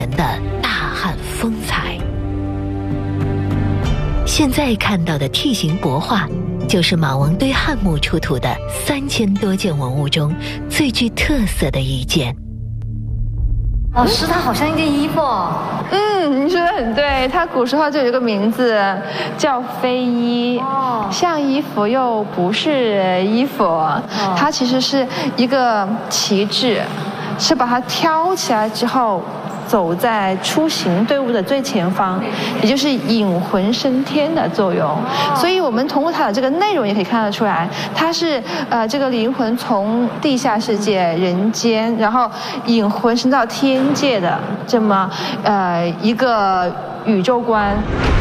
的大汉风采。现在看到的 T 形帛画，就是马王堆汉墓出土的3000多件文物中最具特色的一件。 老师，它好像一件衣服哦。 你说的很对，它古时候就有一个名字叫飞衣，像衣服又不是衣服，它其实是一个旗帜，是把它挑起来之后走在出行队伍的最前方，也就是引魂升天的作用。所以我们通过它的这个内容也可以看得出来，它是这个灵魂从地下世界人间，然后引魂升到天界的这么一个宇宙观。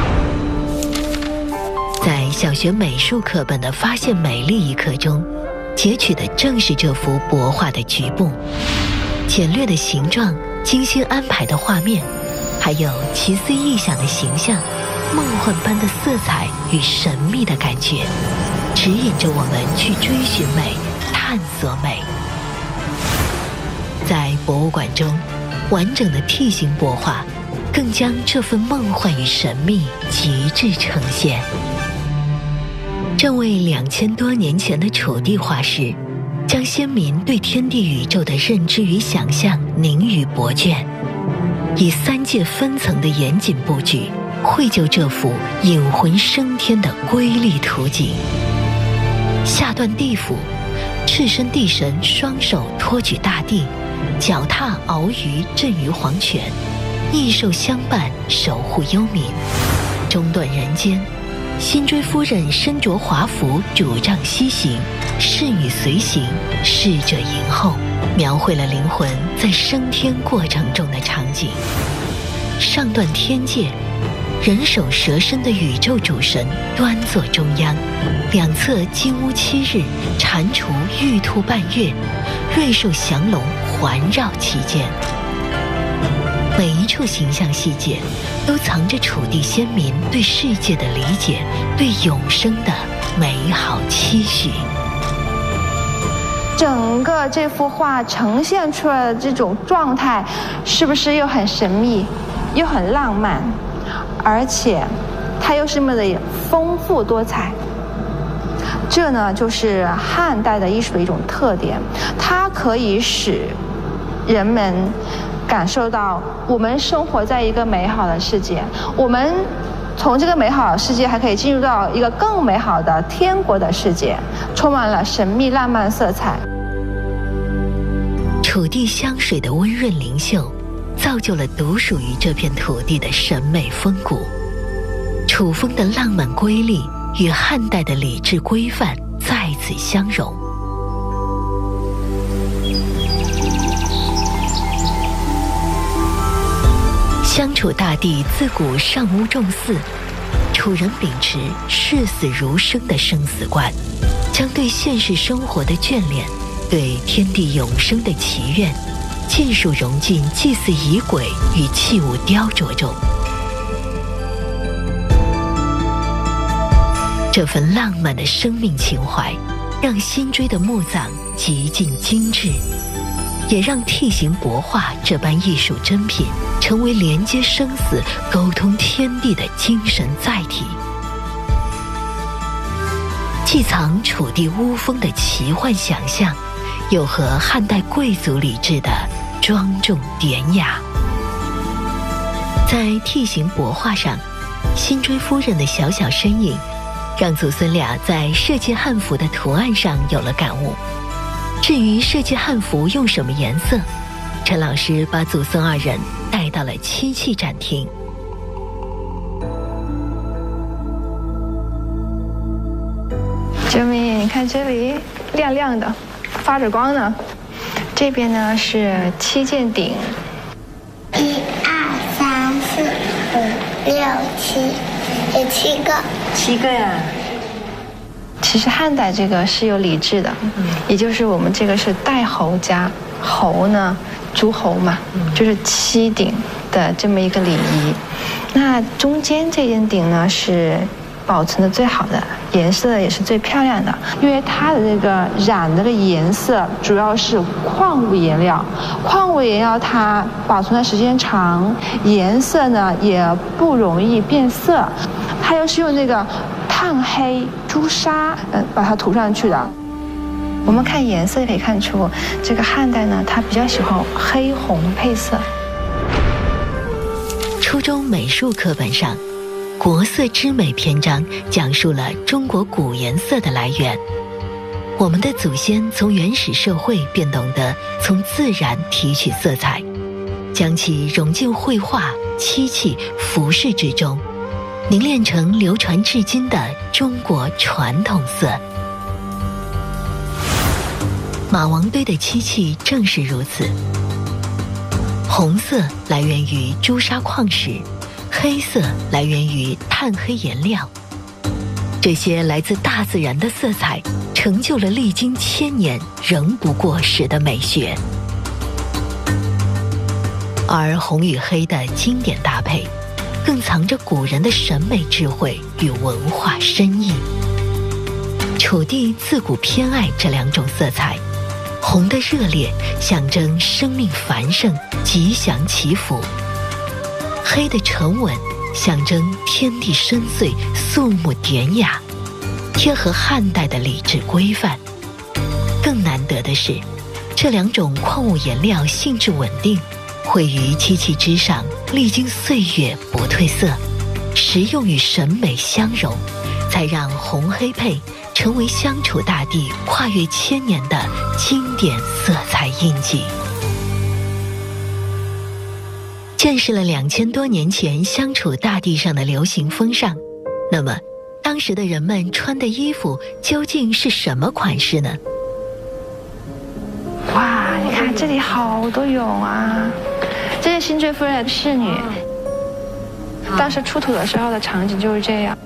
在小学美术课本的发现美丽一课中，截取的正是这幅帛画的局部，简略的形状，精心安排的画面，还有奇思异想的形象，梦幻般的色彩与神秘的感觉，指引着我们去追寻美，探索美。在博物馆中，完整的 T 形帛画更将这份梦幻与神秘极致呈现。这位2000多年前的楚地画师，将先民对天地宇宙的认知与想象凝于帛卷，以3界分层的严谨布局，绘就这幅引魂升天的瑰丽图景。下断地府，赤身地神双手托举大地，脚踏鳌鱼镇于黄泉，逆兽相伴守护幽冥。中断人间，辛追夫人身着华服主杖西行，侍女随行，侍者迎后，描绘了灵魂在升天过程中的场景。上断天界，人首蛇身的宇宙主神端坐中央，两侧金乌7日，蟾蜍玉兔半月，瑞兽降龙环绕其间。每一处形象细节都藏着楚地先民对世界的理解，对永生的美好期许。 整个这幅画呈现出来的这种状态，是不是又很神秘，又很浪漫，而且它又是这么的丰富多彩？这呢，就是汉代的艺术的一种特点，它可以使人们感受到我们生活在一个美好的世界，我们从这个美好的世界还可以进入到一个更美好的天国的世界，充满了神秘浪漫色彩。 楚地香水的温润灵秀，造就了独属于这片土地的审美风骨。楚风的浪漫瑰丽与汉代的礼制规范在此相融。相楚大地自古尚无重祀，楚人秉持视死如生的生死观，将对现实生活的眷恋，对天地永生的祈愿，尽数融进祭祀仪轨与器物雕琢中。这份浪漫的生命情怀，让辛追的墓葬极尽精致，也让 T 形帛画这般艺术珍品成为连接生死、沟通天地的精神载体，既藏楚地巫风的奇幻想象，又和汉代贵族礼制的庄重典雅。在 T 形帛画上，辛追夫人的小小身影，让祖孙俩在设计汉服的图案上有了感悟。至于设计汉服用什么颜色，陈老师把祖孙2人带到了漆器展厅。 周明，你看这里亮亮的，发着光呢。这边呢是7件鼎。 1、2、3、4、5、6、7，有7个。 7个呀。 其实汉代这个是有礼制的，也就是我们这个是带侯家，侯呢，诸侯嘛，就是7鼎的这么一个礼仪。那中间这件鼎呢是保存的最好的，颜色也是最漂亮的，因为它的那个染的那个颜色主要是矿物颜料，矿物颜料它保存的时间长，颜色呢也不容易变色，它又是用那个炭黑朱砂把它涂上去的。我们看颜色可以看出，这个汉代呢，它比较喜欢黑红配色。 初中美术课本上，国色之美篇章讲述了中国古颜色的来源。我们的祖先从原始社会便懂得从自然提取色彩，将其融进绘画、漆器、服饰之中，凝练成流传至今的中国传统色。马王堆的漆器正是如此。红色来源于朱砂矿石，黑色来源于炭黑颜料。这些来自大自然的色彩，成就了历经千年仍不过时的美学。而红与黑的经典搭配，更藏着古人的审美智慧与文化深意。楚地自古偏爱这两种色彩，红的热烈象征生命繁盛、吉祥祈福；黑的沉稳象征天地深邃、肃穆典雅，贴合汉代的礼制规范。更难得的是，这两种矿物颜料性质稳定，绘于漆器之上，历经岁月不褪色，实用与审美相融，才让红黑配成为相处大地跨越千年的经典色彩印记。见识了2000多年前相处大地上的流行风尚，那么当时的人们穿的衣服究竟是什么款式呢？ 哇，你看这里好多俑啊！这是辛追夫人的侍女，当时出土的时候的场景就是这样。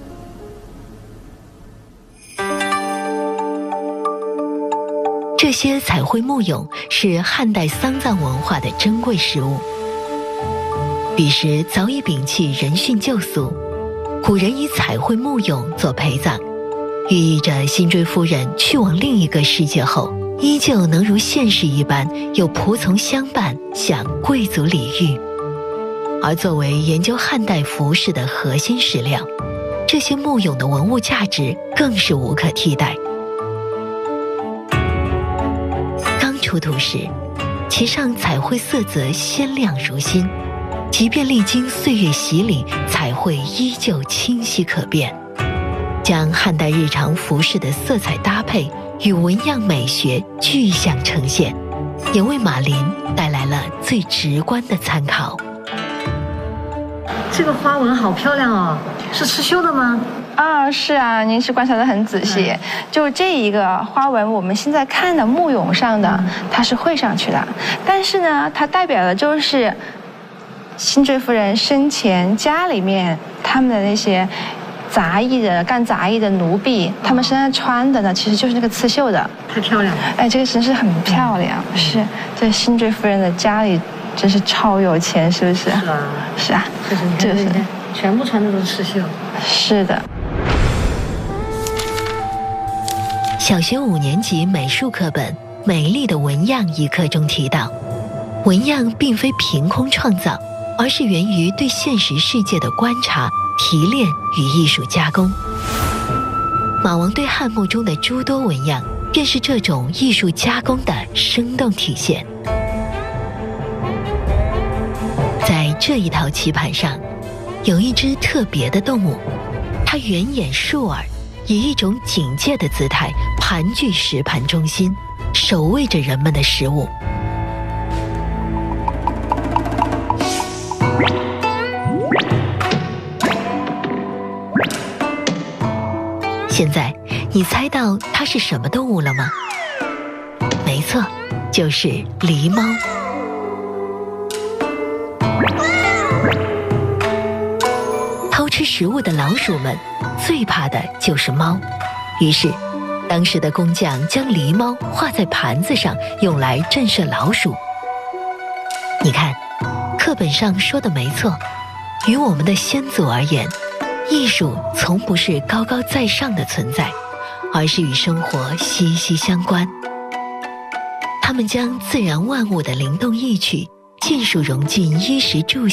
这些彩绘木俑是汉代丧葬文化的珍贵实物。彼时早已摒弃人殉旧俗，古人以彩绘木俑做陪葬，寓意着辛追夫人去往另一个世界后，依旧能如现世一般有仆从相伴，享贵族礼遇。而作为研究汉代服饰的核心史料，这些木俑的文物价值更是无可替代。刚出土时，其上彩绘色泽鲜亮如新，即便历经岁月洗礼，彩绘依旧清晰可辨，将汉代日常服饰的色彩搭配与纹样美学具象呈现，也为马林带来了最直观的参考。 这个花纹好漂亮哦，是刺绣的吗？ 是啊，您是观察得很仔细。就这一个花纹，我们现在看的木俑上的，它是绘上去的，但是呢，它代表的就是辛追夫人生前家里面他们的那些干杂役的奴婢，他们身上穿的呢，其实就是那个刺绣的。 太漂亮了！ 哎，这个真是很漂亮。是，这辛追夫人的家里真是超有钱，是不是？ 是啊， 是啊， 这是全部穿的都是刺绣。 是的。 小学5年级美术课本《美丽的纹样》一课中提到，纹样并非凭空创造，而是源于对现实世界的观察、提炼与艺术加工。马王堆汉墓中的诸多纹样，便是这种艺术加工的生动体现。在这一套棋盘上，有一只特别的动物，它圆眼竖耳，以一种警戒的姿态盘踞石盘中心，守卫着人们的食物。现在你猜到它是什么动物了吗？没错，就是狸猫。偷吃食物的老鼠们最怕的就是猫，于是当时的工匠将狸猫画在盘子上，用来震慑老鼠。你看，课本上说的没错，于我们的先祖而言， 艺术从不是高高在上的存在，而是与生活息息相关。它们将自然万物的灵动意趣尽数融进衣食住